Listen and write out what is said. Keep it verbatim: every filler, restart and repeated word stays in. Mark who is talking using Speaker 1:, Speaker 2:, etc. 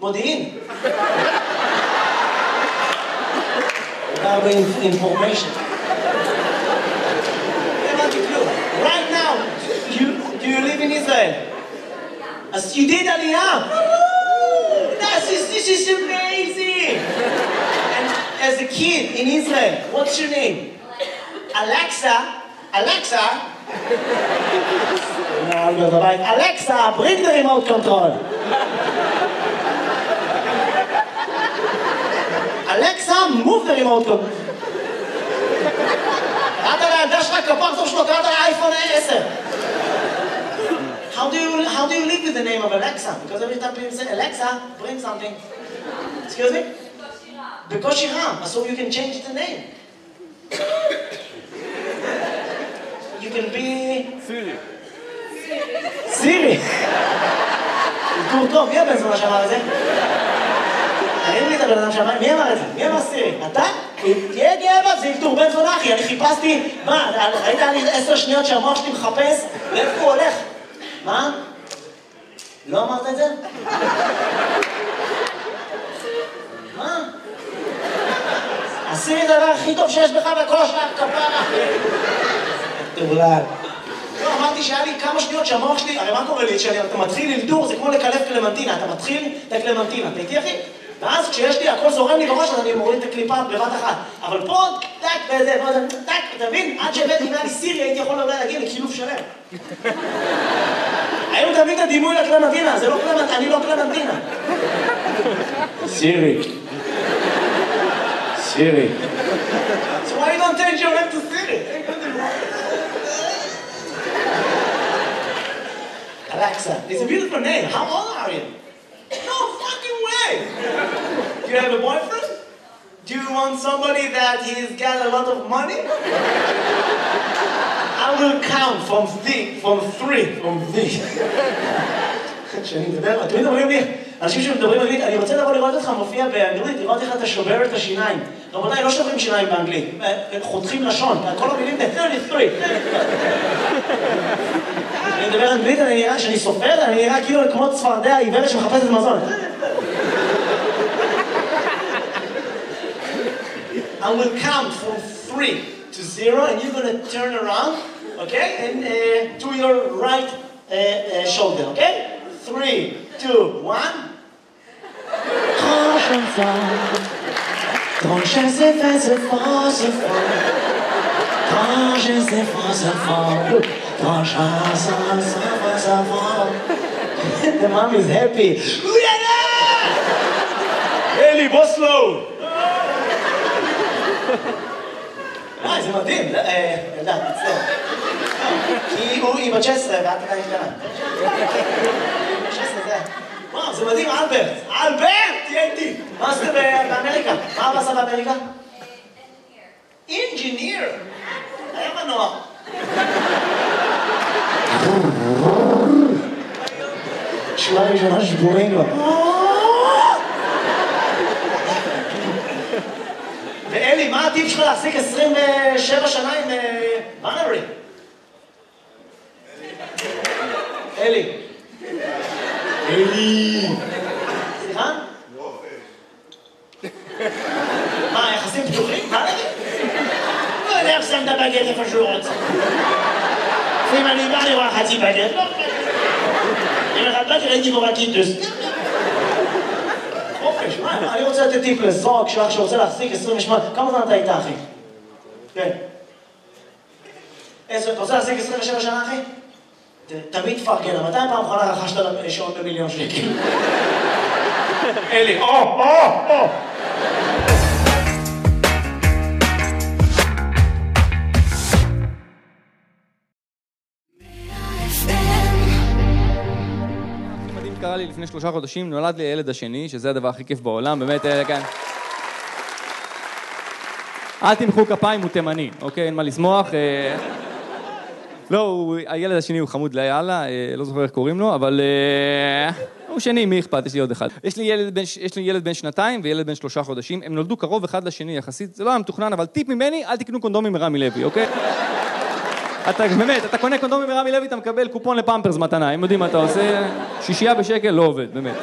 Speaker 1: מודיעין. הרבה information. הבנתי כלום. Right now, you, do you live in Israel? אז you did עלייה. This is, this is amazing. And as a kid in Israel, what's your name? Alexa. Alexa. Alexa, bring the remote control. Alexa, move the remote control. קראת לילדה שלך כפרצוף שלו, קראת לאייפון עשר. How do you how do you live with the name of Alexa? Because every time people say Alexa, bring something. Excuse me? בקושי רם. So you can change the name. You can be
Speaker 2: Siri.
Speaker 1: סירי. טוב טוב, מי הבן זונה שאמר את זה? תראי לי את הבן אדם שאמר, מי אמר את זה? מי אמר סירי? אתה? תהיה גאה בה, זה ילתור בן זונה אחי, אני חיפשתי, מה, ראית לי עשר שניות שהמוח שלי מחפש, לאיפה הוא הולך? מה? לא אמרת את זה? מה? הסירי זה הדבר הכי טוב שיש בך וכל השאר כפרה. תבולד. לא, אמרתי שהיה לי כמה שניות שהמוח שלי, הרי מה קורה לי? כשאתה מתחיל ללדור, זה כמו לקלף קלמנטינה, אתה מתחיל את הקלמנטינה, אתה איתי אחי? ואז כשיש לי, הכל זורם לי בראש, אז אני מוריד את הקליפה בבת אחת. אבל פה, טק, וזה, טק, אתה מבין? עד שהבאתי, אם היה לי סירי, הייתי יכול אולי להגיע לקילוף שלם. היום תמיד את הדימוי לקלמנטינה, זה לא קלמנטינה, אני לא קלמנטינה. סירי. סירי. So why you don't change your name to Siri? Alexa, it's a beautiful name. How old are you? No fucking way! Do you have a boyfriend? Do you want somebody that he's got a lot of money? I will count from three, from three, from three. כשאני מדבר, תמיד אומרים לי, אנשים שמדברים אנגלית, אני רוצה לבוא לראות אותך מופיע באנגלית, לראות איך אתה שובר את השיניים. רבותיי, לא שוברים שיניים באנגלית, חותכים לשון, כל המילים זה שלושים ושלוש. אני מדבר אנגלית, אני נראה שאני סופר, אני נראה כאילו כמו צפרדע עיוורת שמחפשת מזון. I will count from three to zero and you're going to turn around, okay? And uh, to your right uh, uh, shoulder, okay? Three, two, one. Grand chanson, grand chanson, c'est fort, c'est fort. Grand chanson, c'est fort. Grand chanson, c'est fort. The mom is happy. Eli, בוסלו! וואי, זה מדהים. ילדה, תצטער. כי היא בת שש עשרה ואת עדיין קטנה. שש עשרה זה... וואו, זה מדהים, אלברט. אלברט! תהיה איתי. מה עשית באמריקה? מה אבא עשה באמריקה? אינג'יניר. היה מנוע. שורה ראשונה שבורים לו. ואלי, מה הטיפ שלך להחזיק עשרים ושבע שנה עם בנרי? אלי. אלי. סליחה? מה, יחסים פתוחים? מה נגיד? לא יודע איך שם את הבגט איפה שהוא רוצה. לפעמים אני בא לראות חצי בגט, לא בגט. אם אחד בגט ראיתי בו בקיטוס. חופש, מה? אני רוצה לתת טיפ לזוג שלך שרוצה להחזיק עשרים ושמונה. כמה זמן אתה איתה, אחי? כן. אתה רוצה להחזיק עשרים ושבע שנה, אחי? תמיד תפרגן, מתי פעם אחרונה רכשת שעון במיליון שקל? אלי, או, או, או!
Speaker 2: מדהים קרה לי לפני שלושה חודשים, נולד לי הילד השני, שזה הדבר הכי כיף בעולם, באמת, כן. אל תמחאו כפיים, הוא תימני, אוקיי? אין מה לשמוח. לא, הילד השני הוא חמוד ליאללה, לא זוכר איך קוראים לו, אבל הוא שני, מי אכפת? יש לי עוד אחד. יש לי ילד בן, יש לי ילד בן שנתיים וילד בן שלושה חודשים, הם נולדו קרוב אחד לשני יחסית, זה לא היה מתוכנן, אבל טיפ ממני, אל תקנו קונדומים מרמי לוי, אוקיי? אתה, באמת, אתה קונה קונדומים מרמי לוי, אתה מקבל קופון לפמפרס מתנה, הם יודעים מה אתה עושה, שישייה בשקל לא עובד, באמת.